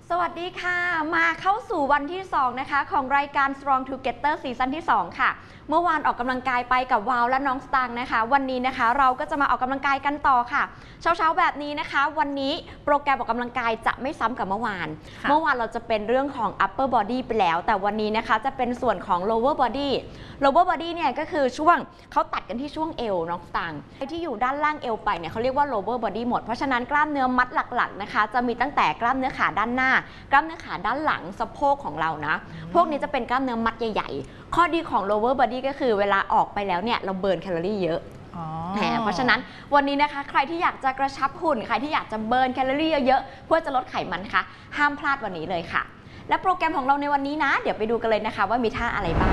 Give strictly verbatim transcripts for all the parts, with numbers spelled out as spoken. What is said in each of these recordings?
สวัสดีค่ะมาเข้าสู่วันที่สองนะคะของรายการ Strong Together ซีซั่นที่สองค่ะเมื่อวานออกกำลังกายไปกับวาวและน้องสตางค์นะคะวันนี้นะคะเราก็จะมาออกกำลังกายกันต่อค่ะเช้าๆแบบนี้นะคะวันนี้โปรแกรมออกกำลังกายจะไม่ซ้ำกับเมื่อวานเมื่อวานเราจะเป็นเรื่องของ upper body ไปแล้วแต่วันนี้นะคะจะเป็นส่วนของ lower body lower body เนี่ยก็คือช่วงเขาตัดกันที่ช่วงเอวน้องสตางค์ไอ้ที่อยู่ด้านล่างเอวไปเนี่ยเขาเรียกว่า lower body หมดเพราะฉะนั้นกล้ามเนื้อมัดหลักๆนะคะจะมีตั้งแต่กล้ามเนื้อขาด้านหน้ากล้ามเนื้อขาด้านหลังสะโพกของเรานะพวกนี้จะเป็นกล้ามเนื้อมัดใหญ่ๆข้อดีของ lower body ก็คือเวลาออกไปแล้วเนี่ยเราเบิร์นแคลอรี่เยอะเพราะฉะนั้นวันนี้นะคะใครที่อยากจะกระชับหุ่นใครที่อยากจะเบิร์นแคลอรี่เยอะๆเพื่อจะลดไขมันนะคะห้ามพลาดวันนี้เลยค่ะและโปรแกรมของเราในวันนี้นะเดี๋ยวไปดูกันเลยนะคะว่ามีท่าอะไรบ้าง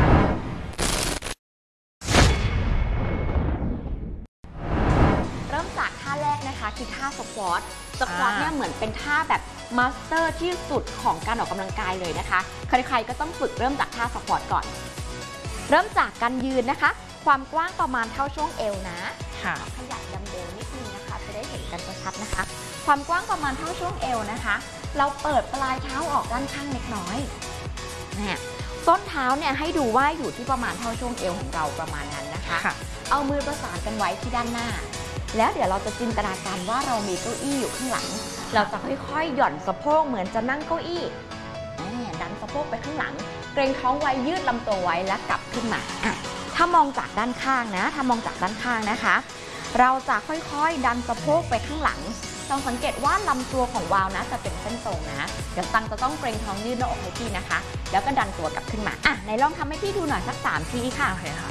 เริ่มจากท่าแรกนะคะคือท่าสควอตสควอตเนี่ยเหมือนเป็นท่าแบบมาสเตอร์ที่สุดของการออกกำลังกายเลยนะคะใครๆก็ต้องฝึกเริ่มจากท่าสควอตก่อนเริ่มจากการยืนนะคะความกว้างประมาณเท่าช่วงเอวนะขยับดัมเบลนิดนึงนะคะจะได้เห็นกันชัดๆนะคะความกว้างประมาณเท่าช่วงเอวนะคะเราเปิดปลายเท้าออกด้านข้างเล็กน้อยเนี่ยส้นเท้าเนี่ยให้ดูว่าอยู่ที่ประมาณเท่าช่วงเอวของเราประมาณนั้นนะคะเอามือประสานกันไว้ที่ด้านหน้าแล้วเดี๋ยวเราจะจินตนาการว่าเรามีเก้าอี้อยู่ข้างหลังเราจะค่อยๆหย่อนสะโพกเหมือนจะนั่งเก้าอี้ดันสะโพกไปข้างหลังเกรงท้องไว้ยืดลำตัวไว้แล้วกลับขึ้นมาถ้ามองจากด้านข้างนะถ้ามองจากด้านข้างนะคะเราจะค่อยๆดันสะโพกไปข้างหลังลองสังเกตว่าลำตัวของวาวนะจะเป็นเส้นตรงนะเดี๋ยวตังจะต้องเกรงท้องยืดหน้าอกให้พี่นะคะแล้วก็ดันตัวกลับขึ้นมาอ่ะไหนลองทำให้พี่ดูหน่อยสักสามทีค่ะโอเคค่ะ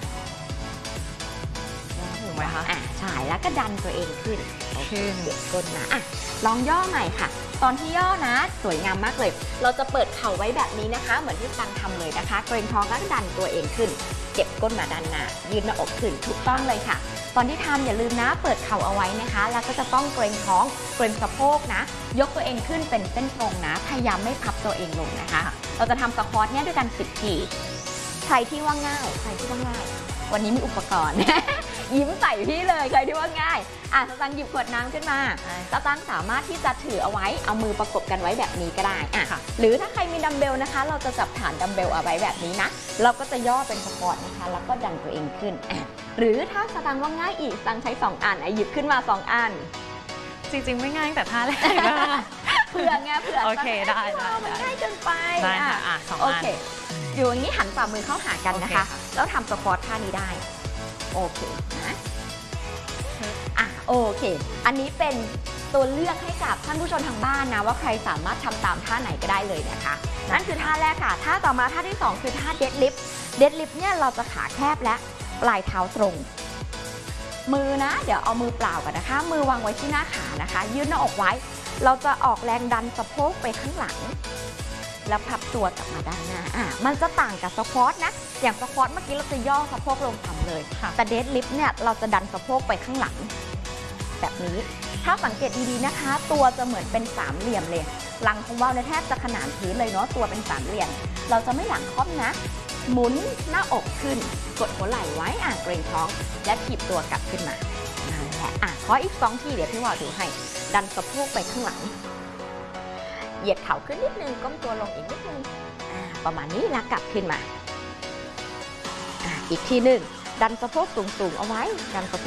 ถูกไหมคะอ่ะใช่แล้วก็ดันตัวเองขึ้นโอเคเดี๋ยวก้นมาอ่ะลองย่อใหม่ค่ะตอนที่ย่อนะสวยงามมากเลยเราจะเปิดเข่าไว้แบบนี้นะคะเหมือนที่ตังทำเลยนะคะเกรงท้องแล้วก็ดันตัวเองขึ้นเก็บก้นมาด้านหน้ายืดหน้าอกขึ้นถูกต้องเลยค่ะตอนที่ทำอย่าลืมนะเปิดเข่าเอาไว้นะคะแล้วก็จะต้องเกรงท้องเกรงสะโพกนะยกตัวเองขึ้นเป็นเส้นตรงนะพยายามไม่พับตัวเองลงนะคะเราจะทำสควอตเนี่ยด้วยกันสิบทีใครที่ว่าง่ายใครที่ว่าง่ายวันนี้มีอุปกรณ์ ยิ้มใส่พี่เลยใครที่ว่าง่ายอ่ะสตังหยิบขวดน้ำขึ้นมาสตังสามารถที่จะถือเอาไว้เอามือประกบกันไว้แบบนี้ก็ได้อ่ะหรือถ้าใครมีดัมเบลนะคะเราจะจับฐานดัมเบลเอาไว้แบบนี้นะเราก็จะย่อเป็นสควอตนะคะแล้วก็ดันตัวเองขึ้นอ่ะหรือถ้าสตังว่าง่ายอีกสตังใช้สองอันอ่ะหยิบขึ้นมาสองอันจริงๆไม่ง่ายแต่ท่าแรกเผื่อไงเผื่อโอเคได้ได้มันง่ายเกินไปได้ค่ะอ่ะสองอันโอเคอยู่อย่างนี้หันฝ่ามือเข้าหากันนะคะแล้วทำสควอตท่านี้ได้โอเคนะอ่ะโอเคอันนี้เป็นตัวเลือกให้กับท่านผู้ชมทางบ้านนะว่าใครสามารถทำตามท่าไหนก็ได้เลยนะคะนั่นคือท่าแรกค่ะท่าต่อมาท่าที่สองคือท่าเดดลิฟต์เดดลิฟต์เนี่ยเราจะขาแคบและปลายเท้าตรงมือนะเดี๋ยวเอามือเปล่ากันนะคะมือวางไว้ที่หน้าขานะคะยืดหน้าอกไว้เราจะออกแรงดันสะโพกไปข้างหลังแล้วพับตัวกลับมาด้านหน้าอ่ะมันจะต่างกับสควอตนะอย่างสควอตเมื่อกี้เราจะย่อสะโพกลงต่ำเลยแต่เดดลิฟต์เนี่ยเราจะดันสะโพกไปข้างหลังแบบนี้ถ้าสังเกตดีๆนะคะตัวจะเหมือนเป็นสามเหลี่ยมเลยหลังของวาวในแทบจะขนานพื้นเลยเนาะตัวเป็นสามเหลี่ยมเราจะไม่หลังค่อมนะหมุนหน้าอกขึ้นกดหัวไหล่ไว้อ่ะเกรงท้องและถีบตัวกลับขึ้นมานั่นแหละอ่ะขออีกสองทีเดี๋ยวพี่วาวดูให้ดันสะโพกไปข้างหลังเหยียดเข่าขึ้นนิดนึงก้มตัวลงอีกนิดนึงประมาณนี้แล้วกลับขึ้นมาอีกทีหนึ่งดันสะโพกสูงๆเอาไว้ดันสะโพก